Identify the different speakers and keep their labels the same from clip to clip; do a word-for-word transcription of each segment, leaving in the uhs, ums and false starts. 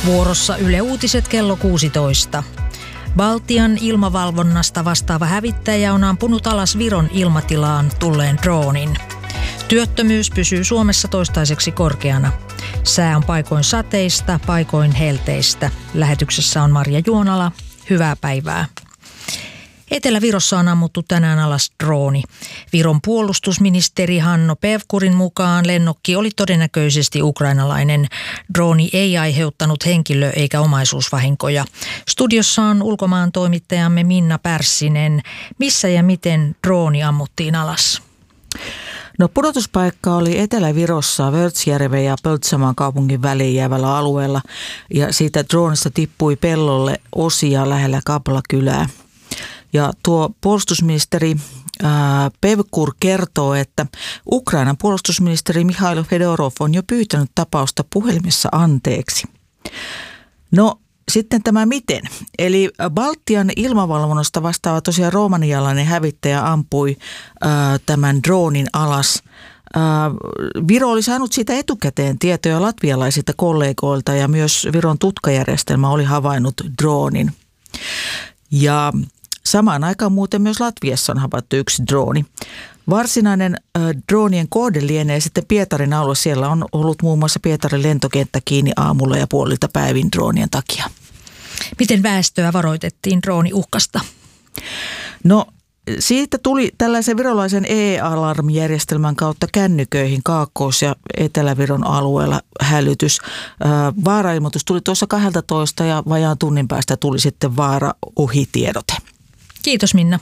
Speaker 1: Vuorossa Yle Uutiset kello kuusitoista. Baltian ilmavalvonnasta vastaava hävittäjä on ampunut alas Viron ilmatilaan tulleen droonin. Työttömyys pysyy Suomessa toistaiseksi korkeana. Sää on paikoin sateista, paikoin helteistä. Lähetyksessä on Marja Juonala. Hyvää päivää. Etelä-Virossa on ammuttu tänään alas drooni. Viron puolustusministeri Hanno Pevkurin mukaan lennokki oli todennäköisesti ukrainalainen. Drooni ei aiheuttanut henkilö- eikä omaisuusvahinkoja. Studiossa on ulkomaan toimittajamme Minna Pärssinen. Missä ja miten drooni ammuttiin alas?
Speaker 2: No pudotuspaikka oli Etelä-Virossa Vörtsjärven ja Pöltsamaan kaupungin väliin jäävällä alueella ja siitä droonista tippui pellolle osia lähellä Kaplakylää. Ja tuo puolustusministeri ää, Pevkur kertoo, että Ukrainan puolustusministeri Mikhailo Fedorov on jo pyytänyt tapausta puhelimessa anteeksi. No sitten tämä miten? Eli Baltian ilmavalvonnasta vastaava tosiaan romanialainen hävittäjä ampui ää, tämän droonin alas. Ää, Viro oli saanut siitä etukäteen tietoja latvialaisilta kollegoilta ja myös Viron tutkajärjestelmä oli havainnut droonin. Ja samaan aikaan muuten myös Latviassa on havaittu yksi drooni. Varsinainen äh, droonien kohde lienee sitten Pietarin alue. Siellä on ollut muun muassa Pietarin lentokenttä kiinni aamulla ja puolilta päivin droonien takia.
Speaker 1: Miten väestöä varoitettiin drooniuhkasta?
Speaker 2: No siitä tuli tällaisen virolaisen e-alarmijärjestelmän kautta kännyköihin Kaakkois- ja Etelä-Viron alueella hälytys. Äh, vaarailmoitus tuli tuossa kaksitoista ja vajaan tunnin päästä tuli sitten vaara-ohitiedote.
Speaker 1: Kiitos Minna.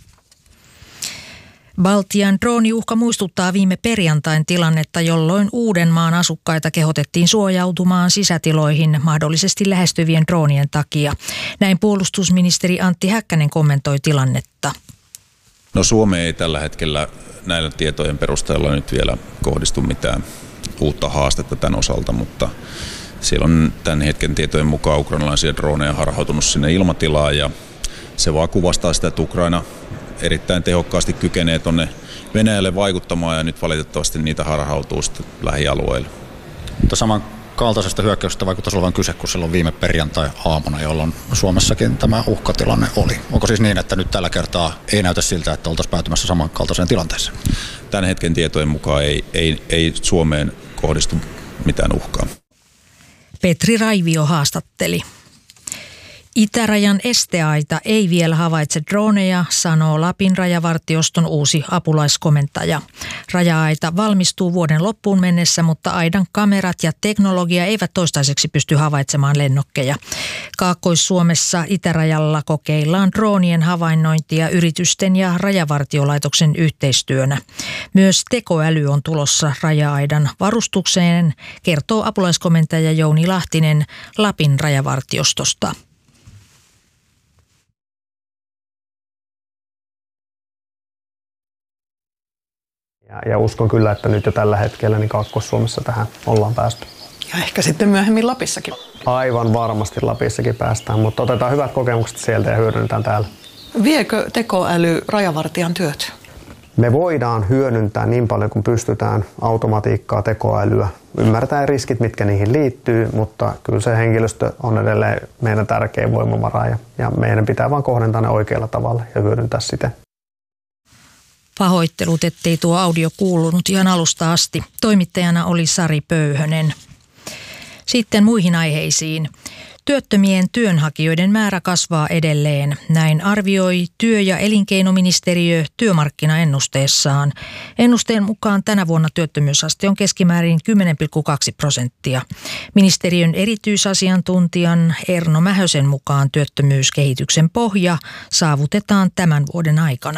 Speaker 1: Baltian drooniuhka muistuttaa viime perjantain tilannetta, jolloin Uudenmaan asukkaita kehotettiin suojautumaan sisätiloihin mahdollisesti lähestyvien droonien takia. Näin puolustusministeri Antti Häkkänen kommentoi tilannetta.
Speaker 3: No Suomeen ei tällä hetkellä näillä tietojen perusteella nyt vielä kohdistu mitään uutta haastetta tämän osalta, mutta siellä on tämän hetken tietojen mukaan ukrainalaisia droneja harhautunut sinne ilmatilaan ja se vaan kuvastaa sitä, että Ukraina erittäin tehokkaasti kykenee tuonne Venäjälle vaikuttamaan ja nyt valitettavasti niitä harhautuu sitten lähialueille.
Speaker 4: Mutta samankaltaisesta hyökkäyksestä vaikuttaisi olevan kyse kuin silloin viime perjantai-aamuna, jolloin Suomessakin tämä uhkatilanne oli. Onko siis niin, että nyt tällä kertaa ei näytä siltä, että oltaisiin päätymässä samankaltaiseen tilanteeseen?
Speaker 3: Tämän hetken tietojen mukaan ei, ei, ei Suomeen kohdistu mitään uhkaa.
Speaker 1: Petri Raivio haastatteli. Itärajan esteaita ei vielä havaitse droneja, sanoo Lapin rajavartioston uusi apulaiskomentaja. Raja-aita valmistuu vuoden loppuun mennessä, mutta aidan kamerat ja teknologia eivät toistaiseksi pysty havaitsemaan lennokkeja. Kaakkois-Suomessa itärajalla kokeillaan droonien havainnointia yritysten ja rajavartiolaitoksen yhteistyönä. Myös tekoäly on tulossa raja-aidan varustukseen, kertoo apulaiskomentaja Jouni Lahtinen Lapin rajavartiostosta.
Speaker 5: Ja, ja uskon kyllä, että nyt jo tällä hetkellä niin Kaakkois-Suomessa tähän ollaan päästy.
Speaker 6: Ja ehkä sitten myöhemmin Lapissakin.
Speaker 5: Aivan varmasti Lapissakin päästään, mutta otetaan hyvät kokemukset sieltä ja hyödynnetään täällä.
Speaker 6: Viekö tekoäly rajavartijan työt?
Speaker 5: Me voidaan hyödyntää niin paljon kuin pystytään automatiikkaa, tekoälyä. Ymmärtää riskit, mitkä niihin liittyy, mutta kyllä se henkilöstö on edelleen meidän tärkein voimavara ja, ja meidän pitää vaan kohdentaa ne oikealla tavalla ja hyödyntää sitä.
Speaker 1: Pahoittelut, ettei tuo audio kuulunut ihan alusta asti. Toimittajana oli Sari Pöyhönen. Sitten muihin aiheisiin. Työttömien työnhakijoiden määrä kasvaa edelleen. Näin arvioi työ- ja elinkeinoministeriö työmarkkinaennusteessaan. Ennusteen mukaan tänä vuonna työttömyysaste on keskimäärin kymmenen pilkku kaksi prosenttia. Ministeriön erityisasiantuntijan Erno Mähösen mukaan työttömyyskehityksen pohja saavutetaan tämän vuoden aikana.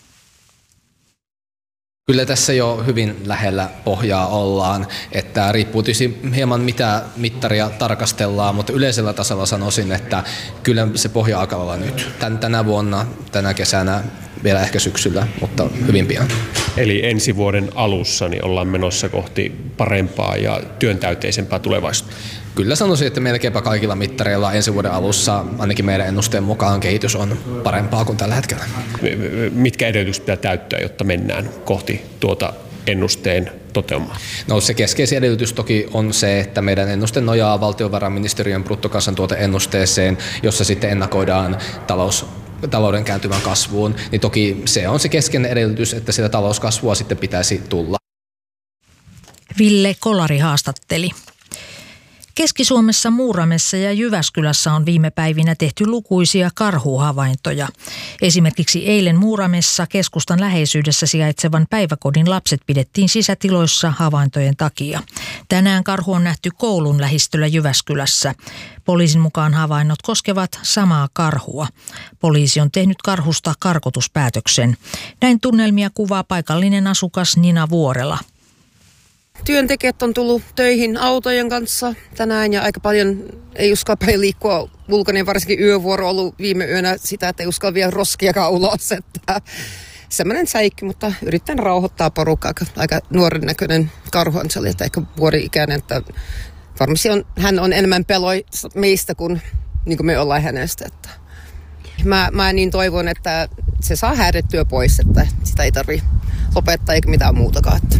Speaker 7: Kyllä tässä jo hyvin lähellä pohjaa ollaan, että riippuu tietysti hieman mitä mittaria tarkastellaan, mutta yleisellä tasolla sanoisin, että kyllä se pohja alkaa olla nyt. Tän, tänä vuonna, tänä kesänä, vielä ehkä syksyllä, mutta hyvin pian.
Speaker 8: Eli ensi vuoden alussa niin ollaan menossa kohti parempaa ja työntäyteisempää tulevaisuutta.
Speaker 7: Kyllä sanoisin, että melkeinpä kaikilla mittareilla ensi vuoden alussa, ainakin meidän ennusteen mukaan, kehitys on parempaa kuin tällä hetkellä.
Speaker 8: Mitkä edellytykset pitää täyttää, jotta mennään kohti tuota ennusteen toteumaan?
Speaker 7: No se keskeisin edellytys toki on se, että meidän ennuste nojaa valtiovarainministeriön bruttokansantuoteennusteeseen, jossa sitten ennakoidaan talous, talouden kääntyvän kasvuun. Niin toki se on se keskeinen edellytys, että sitä talouskasvua sitten pitäisi tulla.
Speaker 1: Ville Kolari haastatteli. Keski-Suomessa Muuramessa ja Jyväskylässä on viime päivinä tehty lukuisia karhuhavaintoja. Esimerkiksi eilen Muuramessa keskustan läheisyydessä sijaitsevan päiväkodin lapset pidettiin sisätiloissa havaintojen takia. Tänään karhu on nähty koulun lähistöllä Jyväskylässä. Poliisin mukaan havainnot koskevat samaa karhua. Poliisi on tehnyt karhusta karkotuspäätöksen. Näin tunnelmia kuvaa paikallinen asukas Nina Vuorela.
Speaker 9: Työntekijät on tullut töihin autojen kanssa tänään ja aika paljon ei uskalla paljon liikkua ulkona, varsinkin yövuoro on ollut viime yönä sitä, että ei uskalla vielä roskiakaan ulos. Että semmoinen säikky, mutta yritän rauhoittaa porukkaa. Aika, aika nuoren näköinen karhu on se oli, että ehkä vuori-ikäinen, että varmasti on, hän on enemmän peloi meistä kuin, niin kuin me ollaan hänestä. Että mä, mä niin toivon, että se saa häädettyä pois, että sitä ei tarvitse lopettaa eikä mitään muutakaan. Että.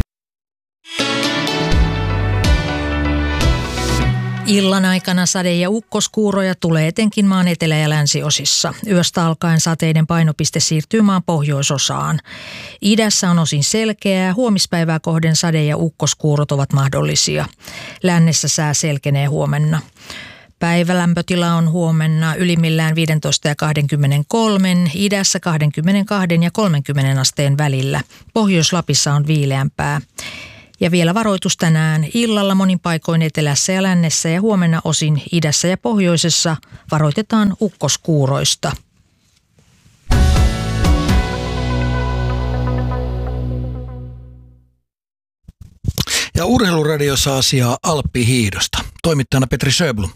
Speaker 1: Illan aikana sade- ja ukkoskuuroja tulee etenkin maan etelä- ja länsiosissa. Yöstä alkaen sateiden painopiste siirtyy maan pohjoisosaan. Idässä on osin selkeää, huomispäivää kohden sade- ja ukkoskuurot ovat mahdollisia. Lännessä sää selkenee huomenna. Päivälämpötila on huomenna ylimmillään viisitoista ja kaksikymmentäkolme, idässä kaksikymmentäkaksi ja kolmekymmentä asteen välillä. Pohjois-Lapissa on viileämpää. Ja vielä varoitus tänään illalla monin paikoin etelässä ja lännessä ja huomenna osin idässä ja pohjoisessa varoitetaan ukkoskuuroista.
Speaker 10: Ja Urheiluradiossa asiaa alppihiihdosta. Toimittajana Petri Sjöblom.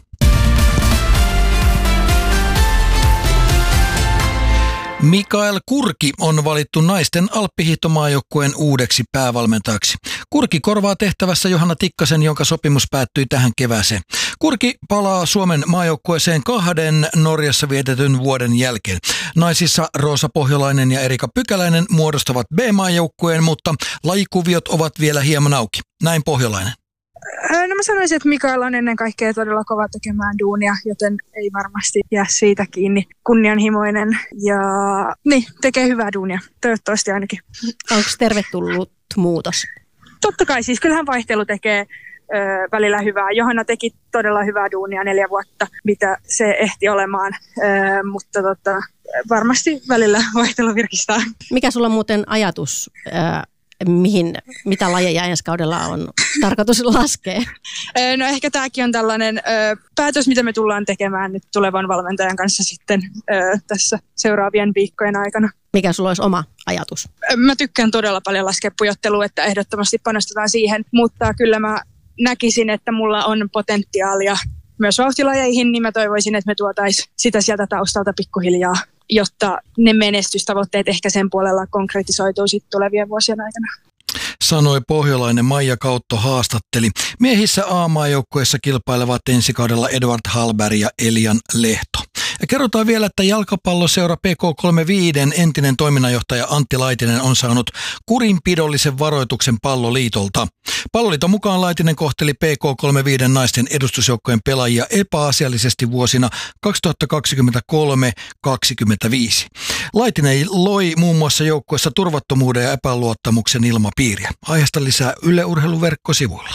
Speaker 10: Mikael Kurki on valittu naisten alppihiihtomaajoukkueen uudeksi päävalmentajaksi. Kurki korvaa tehtävässä Johanna Tikkasen, jonka sopimus päättyi tähän kevääseen. Kurki palaa Suomen maajoukkueeseen kahden Norjassa vietetyn vuoden jälkeen. Naisissa Roosa Pohjolainen ja Erika Pykäläinen muodostavat B-maajoukkueen, mutta lajikuviot ovat vielä hieman auki. Näin Pohjolainen.
Speaker 11: No mä sanoisin, että Mikael on ennen kaikkea todella kova tekemään duunia, joten ei varmasti jää siitä kiinni. Kunnianhimoinen ja niin, tekee hyvää duunia, toivottavasti ainakin.
Speaker 12: Onko tervetullut muutos?
Speaker 11: Totta kai, siis kyllähän vaihtelu tekee ö, välillä hyvää. Johanna teki todella hyvää duunia neljä vuotta, mitä se ehti olemaan, ö, mutta tota, varmasti välillä vaihtelu virkistää.
Speaker 12: Mikä sulla on muuten ajatus? Ö, Mihin, mitä lajeja ensi kaudella on tarkoitus laskea?
Speaker 11: No ehkä tämäkin on tällainen ö, päätös, mitä me tullaan tekemään nyt tulevan valmentajan kanssa sitten ö, tässä seuraavien viikkojen aikana.
Speaker 12: Mikä sulla olisi oma ajatus?
Speaker 11: Mä tykkään todella paljon laskea pujottelua, että ehdottomasti panostetaan siihen, mutta kyllä mä näkisin, että mulla on potentiaalia myös vauhtilajeihin, niin mä toivoisin, että me tuotaisiin sitä sieltä taustalta pikkuhiljaa, jotta ne menestystavoitteet ehkä sen puolella konkretisoituu sitten tulevien vuosien aikana.
Speaker 10: Sanoi pohjolainen Maija Kautto haastatteli. Miehissä A-maajoukkueessa kilpailevat ensi kaudella Edward Hallberg ja Elian Lehto. Ja kerrotaan vielä, että jalkapalloseura P K kolmekymmentäviisi entinen toiminnanjohtaja Antti Laitinen on saanut kurinpidollisen varoituksen Palloliitolta. Palloliiton mukaan Laitinen kohteli P K kolmekymmentäviisi naisten edustusjoukkojen pelaajia epäasiallisesti vuosina kaksituhattakaksikymmentäkolme kaksikymmentäviisi. Laitinen loi muun muassa joukkueessa turvattomuuden ja epäluottamuksen ilmapiiriä. Aiheesta lisää Yle Urheilun verkkosivuilla.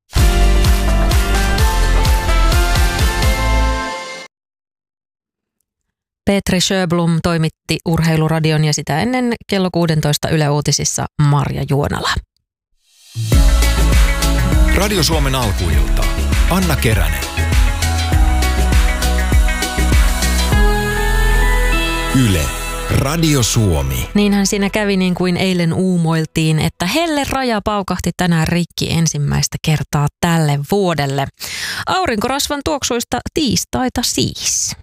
Speaker 13: Petri Sjöblom toimitti Urheiluradion ja sitä ennen kello kuusitoista Yle Uutisissa Marja Juonala.
Speaker 14: Radio Suomen alkuilta. Anna Keränen. Yle. Radio Suomi.
Speaker 13: Niinhän siinä kävi niin kuin eilen uumoiltiin, että helle raja paukahti tänään rikki ensimmäistä kertaa tälle vuodelle. Aurinkorasvan tuoksuista tiistaita siis.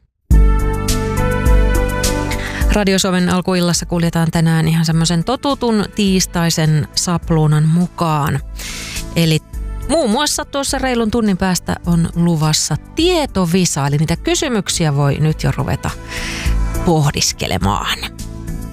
Speaker 13: Radio Suomen alkuillassa kuljetaan tänään ihan semmoisen totutun tiistaisen sapluunan mukaan. Eli muun muassa tuossa reilun tunnin päästä on luvassa tietovisa, eli niitä kysymyksiä voi nyt jo ruveta pohdiskelemaan.